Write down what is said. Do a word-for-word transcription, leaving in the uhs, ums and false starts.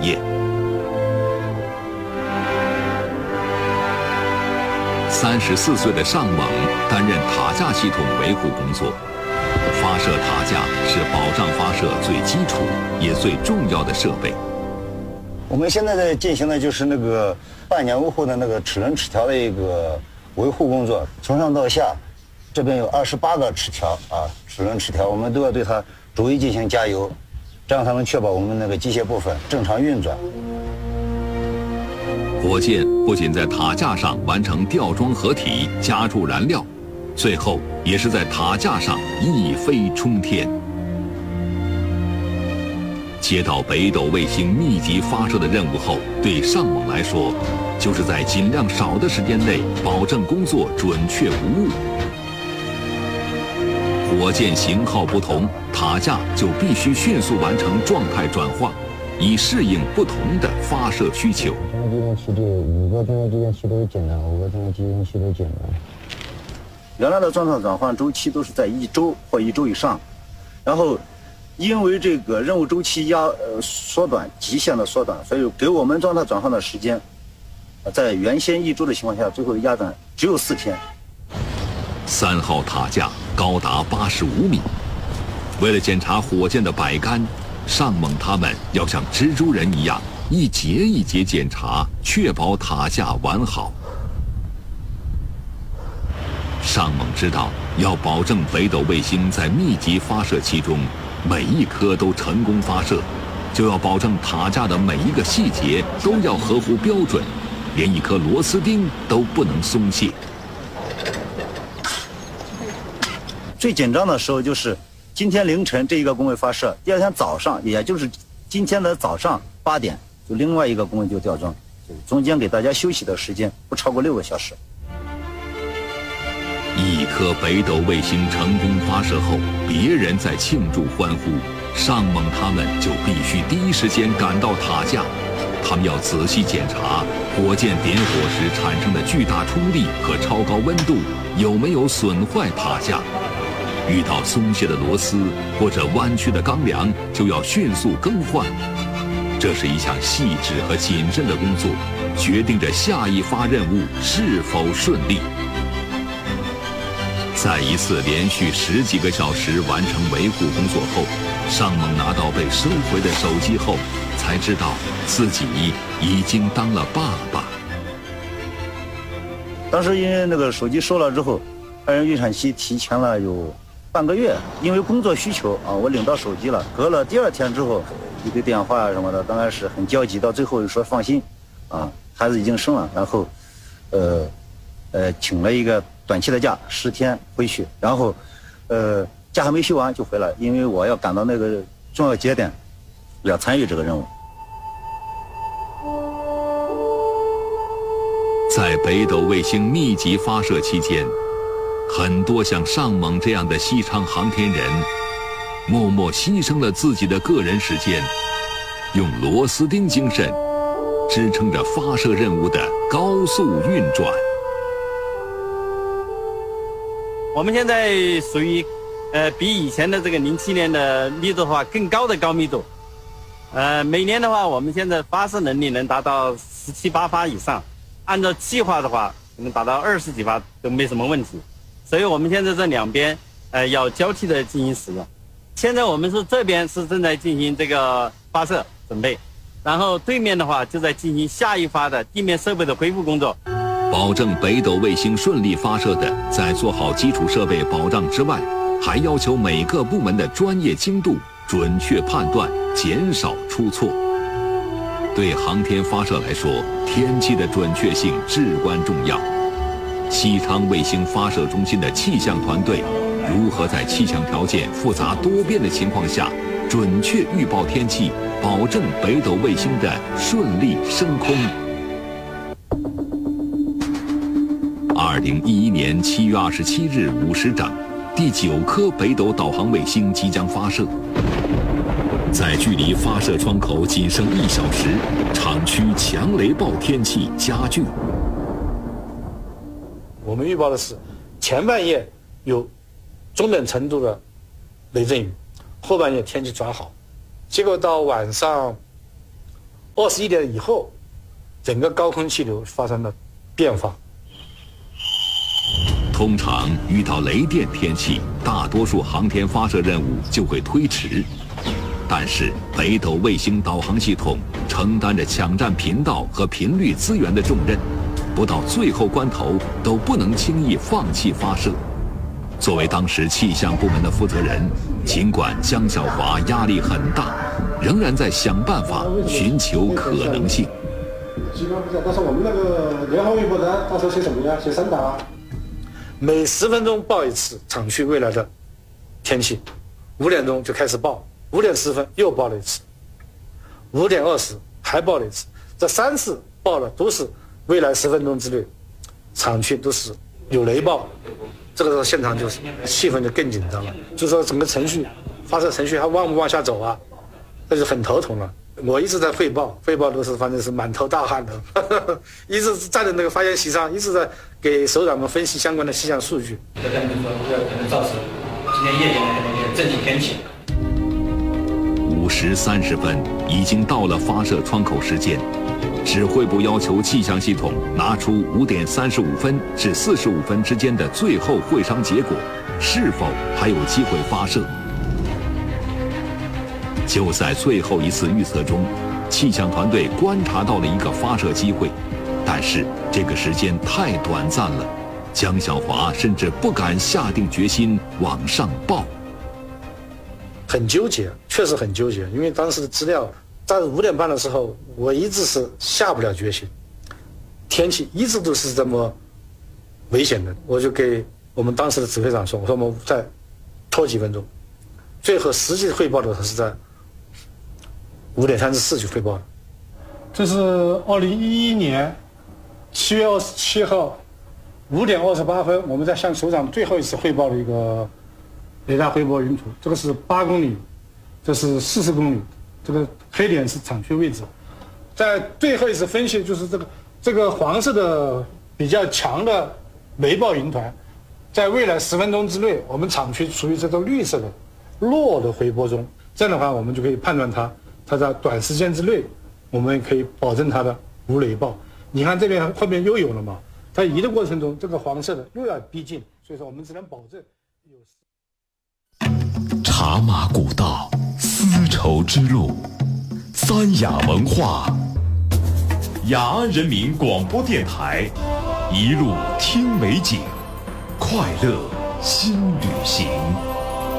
验。三十四岁的尚猛担任塔架系统维护工作。发射塔架是保障发射最基础也最重要的设备。 我们现在在进行的就是那个半年维护的那个齿轮齿条的一个维护工作，从上到下，这边有二十八个齿条啊，齿轮齿条，我们都要对它逐一进行加油，这样才能确保我们那个机械部分正常运转。 火箭不仅在塔架上完成吊装合体、加注燃料，最后也是在塔架上一飞冲天。接到北斗卫星密集发射的任务后，对尚猛来说，就是在尽量少的时间内保证工作准确无误。火箭型号不同，塔架就必须迅速完成状态转换，以适应不同的发射需求。 中继电器对五个中继电器都是简单，五个中继电器都简单。原来的状态转换周期都是在一周或一周以上，然后因为这个任务周期压呃缩短，极限的缩短，所以给我们状态转换的时间，在原先一周的情况下，最后压短只有四天。 三号塔架高达八十五米，为了检查火箭的摆杆，尚猛他们要像蜘蛛人一样一节一节检查，确保塔架完好。尚猛知道，要保证北斗卫星在密集发射期中每一颗都成功发射，就要保证塔架的每一个细节都要合乎标准，连一颗螺丝钉都不能松懈。 最紧张的时候就是今天凌晨这一个工位发射，第二天早上，也就是今天的早上八点，就另外一个工位就吊装，中间给大家休息的时间不超过六个小时。 一颗北斗卫星成功发射后，别人在庆祝欢呼，尚猛他们就必须第一时间赶到塔架。他们要仔细检查火箭点火时产生的巨大冲力和超高温度有没有损坏塔架。遇到松懈的螺丝或者弯曲的钢梁，就要迅速更换。这是一项细致和谨慎的工作，决定着下一发任务是否顺利。在一次连续十几个小时完成维护工作后，尚猛拿到被收回的手机后，才知道自己已经当了爸爸。当时因为那个手机收了之后，爱人孕产期提前了有半个月，因为工作需求啊，我领到手机了。隔了第二天之后，一堆电话什么的，当然是很焦急。到最后又说放心，啊，孩子已经生了，然后，呃，呃，请了一个短期的假，十天回去，然后，呃，假还没休完就回来，因为我要赶到那个重要节点，要参与这个任务。 在北斗卫星密集发射期间，很多像尚猛这样的西昌航天人，默默牺牲了自己的个人时间，用螺丝钉精神支撑着发射任务的高速运转。 我们现在属于，呃，比以前的这个零七年的密度的话更高的高密度，呃，每年的话，我们现在发射能力能达到十七八发以上，按照计划的话，能达到二十几发都没什么问题。所以我们现在这两边，呃，要交替的进行使用。现在我们是这边是正在进行这个发射准备，然后对面的话就在进行下一发的地面设备的恢复工作。 保证北斗卫星顺利发射的，在做好基础设备保障之外，还要求每个部门的专业精度、准确判断，减少出错。对航天发射来说，天气的准确性至关重要。西昌卫星发射中心的气象团队如何在气象条件复杂多变的情况下，准确预报天气，保证北斗卫星的顺利升空。二零一一年七月二十七日五时整，第九颗北斗导航卫星即将发射。在距离发射窗口仅剩一小时，厂区强雷暴天气加剧。 我们预报的是前半夜有中等程度的雷阵雨，后半夜天气转好。结果到晚上二十一点以后，整个高空气流发生了变化。 通常遇到雷电天气，大多数航天发射任务就会推迟。但是北斗卫星导航系统承担着抢占频道和频率资源的重任，不到最后关头都不能轻易放弃发射。作为当时气象部门的负责人，尽管江小华压力很大，仍然在想办法寻求可能性。 基本不知道，但是我们那个联航微博呢，到时候写什么呀？写三档啊。 每十分钟报一次厂区未来的天气，五点钟就开始报，五点十分又报了一次，五点二十还报了一次，这三次报了都是未来十分钟之内，厂区都是有雷暴，这个时候现场就是气氛就更紧张了，就说整个程序发射程序还往不往下走啊，那就很头疼了。我一直在汇报，汇报都是反正是满头大汗的，呵呵，一直站在那个发言席上，一直在给首长们分析相关的气象数据。 这可能说可能造成今天夜间的那些阵雨天气。 五时三十分，已经到了发射窗口时间。指挥部要求气象系统拿出五点三十五分至四十五分之间的最后会商结果，是否还有机会发射？就在最后一次预测中，气象团队观察到了一个发射机会，但是这个时间太短暂了，江小华甚至不敢下定决心往上报。 很纠结，确实很纠结，因为当时的资料在五点半的时候，我一直是下不了决心，天气一直都是这么危险的，我就给我们当时的指挥长说，我说我们再拖几分钟，最后实际汇报的是在五点三十四去汇报的。 这是二零一一年七月二十七号五点二十八分，我们在向首长最后一次汇报的一个雷达回波云图，这个是八公里，这是四十公里，这个黑点是厂区位置。在最后一次分析，就是这个这个黄色的比较强的雷暴云团，在未来十分钟之内，我们厂区处于这个绿色的弱的回波中，这样的话，我们就可以判断它，它在短时间之内，我们可以保证它的无雷暴。你看这边后面又有了嘛？它移的过程中，这个黄色的又要逼近，所以说我们只能保证有。 茶马古道，丝绸之路，三雅文化，雅安人民广播电台，一路听美景，快乐新旅行。